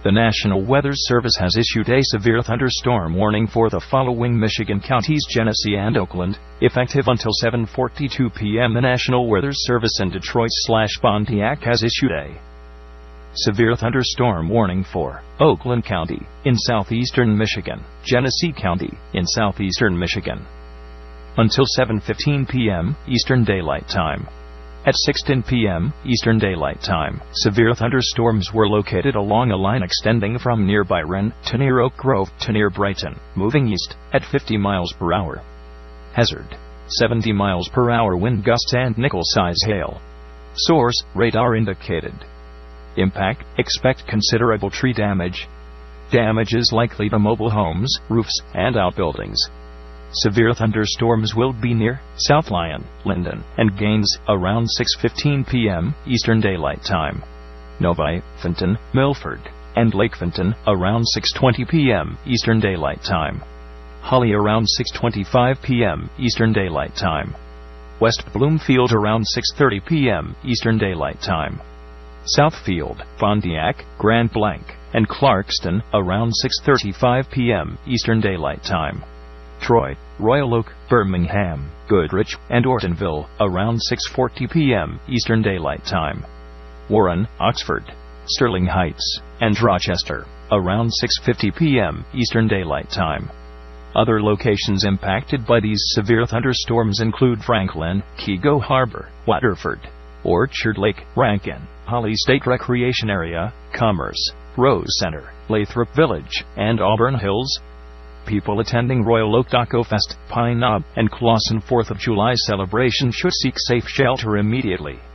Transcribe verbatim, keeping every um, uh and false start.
The National Weather Service has issued a severe thunderstorm warning for the following Michigan counties: Genesee and Oakland, effective until seven forty-two p m The National Weather Service in Detroit slash Pontiac has issued a severe thunderstorm warning for Oakland County, in southeastern Michigan, Genesee County, in southeastern Michigan, until seven fifteen p m Eastern Daylight Time. At six ten p m Eastern Daylight Time, severe thunderstorms were located along a line extending from nearby Wren to near Oak Grove to near Brighton, moving east at fifty miles per hour. Hazard: seventy miles per hour wind gusts and nickel-size hail. Source: radar indicated. Impact: expect considerable tree damage. Damage is likely to mobile homes, roofs, and outbuildings. Severe thunderstorms will be near South Lyon, Linden, and Gaines around six fifteen p m Eastern Daylight Time. Novi, Fenton, Milford, and Lake Fenton around six twenty p m Eastern Daylight Time. Holly around six twenty-five p m Eastern Daylight Time. West Bloomfield around six thirty p m Eastern Daylight Time. Southfield, Pontiac, Grand Blanc, and Clarkston around six thirty-five p m Eastern Daylight Time. Troy, Royal Oak, Birmingham, Goodrich, and Ortonville around six forty p m Eastern Daylight Time. Warren, Oxford, Sterling Heights, and Rochester around six fifty p m Eastern Daylight Time. Other locations impacted by these severe thunderstorms include Franklin, Kego Harbor, Waterford, Orchard Lake, Rankin, Holly State Recreation Area, Commerce, Rose Center, Lathrop Village, and Auburn Hills. People attending Royal Oak Taco Fest, Pine Knob, and Clawson fourth of July celebration should seek safe shelter immediately.